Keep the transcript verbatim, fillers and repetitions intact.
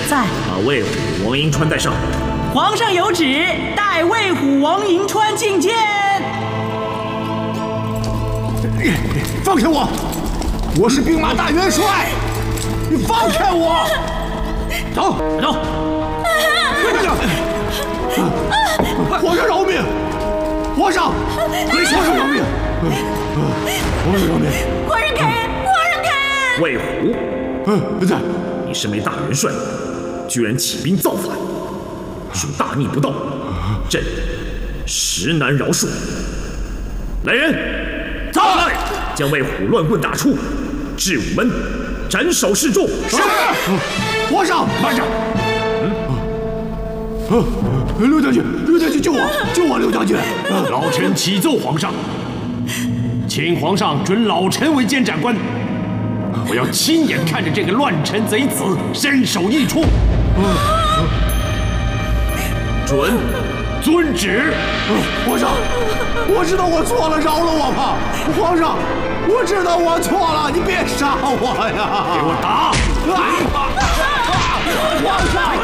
在。 把魏虎、王银川带上。 皇上有旨，带魏虎、王银川觐见。 放开我！我是兵马大元帅，你放开我！走走！皇上饶命！皇上，皇上饶命！皇上饶命！ 皇上开恩！皇上开恩！ 魏虎， 嗯，在。 你身为大元帅，居然起兵造反，属大逆不道，朕实难饶恕。来人， 在！ 将魏虎乱棍打出，至午门斩首示众。 是。皇上，慢着。嗯。刘将军，刘将军，救我！救我，刘将军！ 老臣启奏皇上，请皇上准老臣为监斩官。我要亲眼看着这个乱臣贼子身首异处。 准， 遵旨。 皇上，我知道我错了，饶了我吧！皇上，我知道我错了，你别杀我呀！ 给我打！ 皇上！